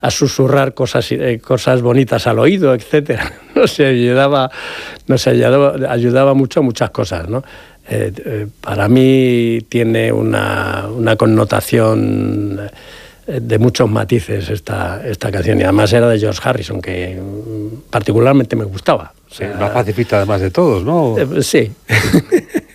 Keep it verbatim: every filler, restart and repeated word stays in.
a susurrar cosas, eh, cosas bonitas al oído, etcétera. No sé, ayudaba, no sé, ayudaba, ayudaba mucho a muchas cosas, ¿no? Eh, eh, para mí tiene una, una connotación de muchos matices esta, esta canción, y además era de George Harrison, que particularmente me gustaba. O sea, el más pacifista además de todos, ¿no? Eh, sí.